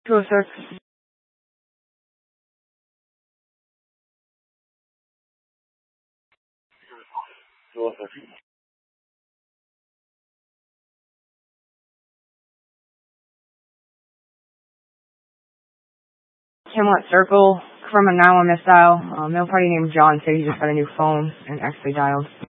Go, sir. Go, sir. Camelot Circle from a 911 missile. Male party named John said he just got a new phone and actually dialed.